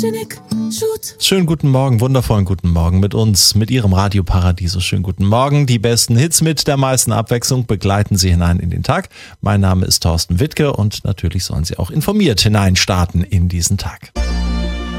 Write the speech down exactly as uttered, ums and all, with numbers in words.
Schönen guten Morgen, wundervollen guten Morgen mit uns, mit Ihrem Radio Paradiso. Schönen guten Morgen. Die besten Hits mit der meisten Abwechslung begleiten Sie hinein in den Tag. Mein Name ist Thorsten Wittke und natürlich sollen Sie auch informiert hineinstarten in diesen Tag.